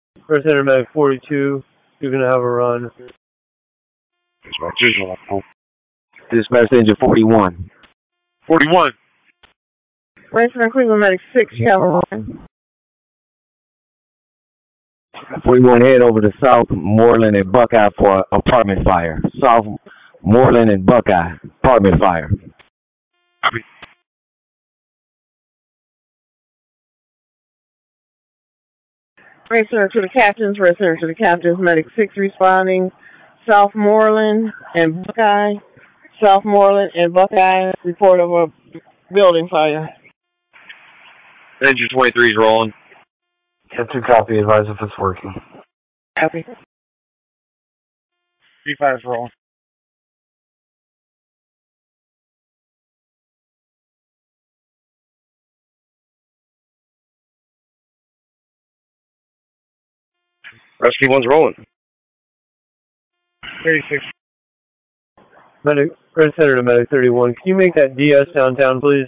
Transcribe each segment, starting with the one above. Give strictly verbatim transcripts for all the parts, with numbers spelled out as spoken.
First Center Medic forty-two, you're going to have a run. Dispatch Engine forty-one. forty-one. First Center Cleveland Medic six, you have a run. forty-one, head over to South Moreland and Buckeye for apartment fire. South Moreland and Buckeye, apartment fire. Copy. First Center to the captains, First Center to the captains, Medic six responding. South Moreland and Buckeye. South Moreland and Buckeye, report of a building fire. Engine twenty-three is rolling. Get to copy, advise if it's working. Copy. three five is rolling. Rescue one's rolling. thirty-six. Medic, Red Center to Medic thirty-one, can you make that D S downtown, please?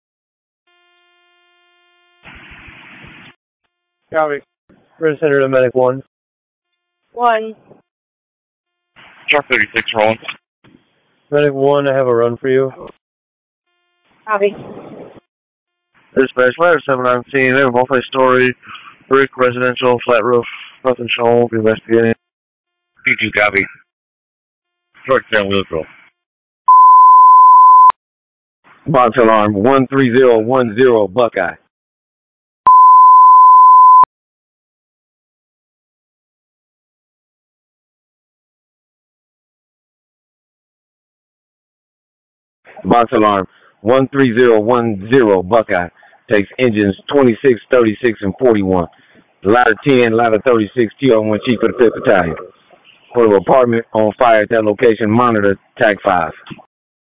Copy. Red Center to Medic one. One. Truck thirty-six rolling. Medic one, I have a run for you. Copy. Dispatch, ladder seven on scene. They have a multi-story brick residential flat roof. Nothing shown. We'll be investigating. P two copy. Short tail wheel roll. Box alarm one three zero one zero Buckeye. Box alarm one three zero one zero Buckeye. Takes engines twenty-six, thirty-six, and forty-one. Ladder ten, ladder thirty-six, T R one Chief of the fifth Battalion. For the apartment on fire at that location, monitor, tag five.